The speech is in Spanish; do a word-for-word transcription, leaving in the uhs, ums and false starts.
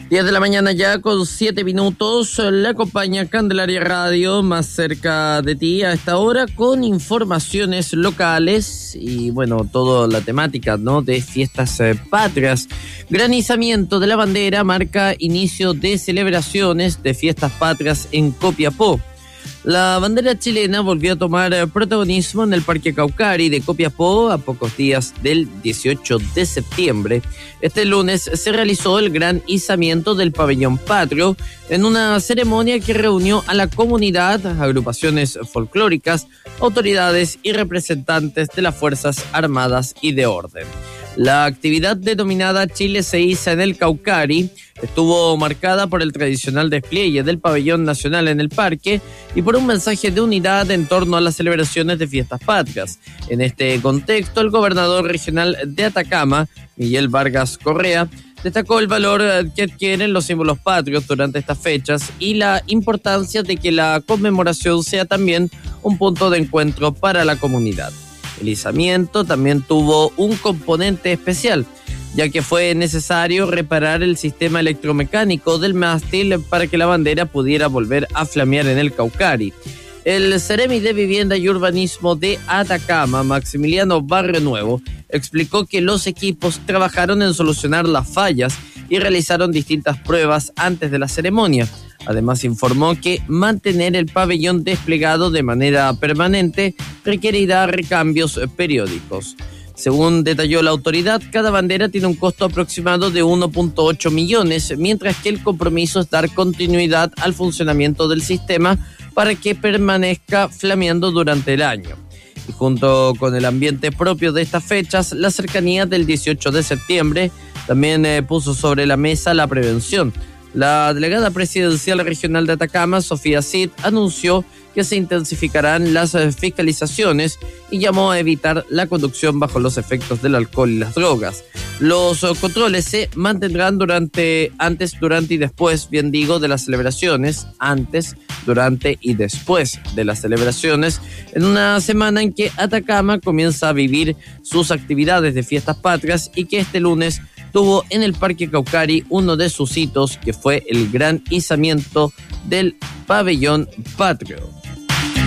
diez de la mañana ya con siete minutos, la acompaña Candelaria Radio, más cerca de ti a esta hora, con informaciones locales y bueno, toda la temática, ¿no?, de fiestas eh, patrias. Gran izamiento de la bandera marca inicio de celebraciones de fiestas patrias en Copiapó. La bandera chilena volvió a tomar protagonismo en el Parque Caucari de Copiapó a pocos días del dieciocho de septiembre. Este lunes se realizó el gran izamiento del pabellón patrio en una ceremonia que reunió a la comunidad, agrupaciones folclóricas, autoridades y representantes de las Fuerzas Armadas y de Orden. La actividad denominada Chile se iza en el Caucari estuvo marcada por el tradicional despliegue del pabellón nacional en el parque y por un mensaje de unidad en torno a las celebraciones de fiestas patrias. En este contexto, el gobernador regional de Atacama, Miguel Vargas Correa, destacó el valor que adquieren los símbolos patrios durante estas fechas y la importancia de que la conmemoración sea también un punto de encuentro para la comunidad. El izamiento también tuvo un componente especial, ya que fue necesario reparar el sistema electromecánico del mástil para que la bandera pudiera volver a flamear en el Caucari. El Seremi de Vivienda y Urbanismo de Atacama, Maximiliano Barrio Nuevo, explicó que los equipos trabajaron en solucionar las fallas y realizaron distintas pruebas antes de la ceremonia. Además, informó que mantener el pabellón desplegado de manera permanente requerirá recambios periódicos. Según detalló la autoridad, cada bandera tiene un costo aproximado de uno punto ocho millones, mientras que el compromiso es dar continuidad al funcionamiento del sistema para que permanezca flameando durante el año. Y junto con el ambiente propio de estas fechas, la cercanía del dieciocho de septiembre también eh, puso sobre la mesa la prevención. La delegada presidencial regional de Atacama, Sofía Cid, anunció que se intensificarán las fiscalizaciones y llamó a evitar la conducción bajo los efectos del alcohol y las drogas. Los controles se mantendrán durante, antes, durante y después, bien digo, de las celebraciones, antes, durante y después de las celebraciones, en una semana en que Atacama comienza a vivir sus actividades de fiestas patrias y que este lunes tuvo en el Parque Caucari uno de sus hitos, que fue el gran izamiento del pabellón patrio.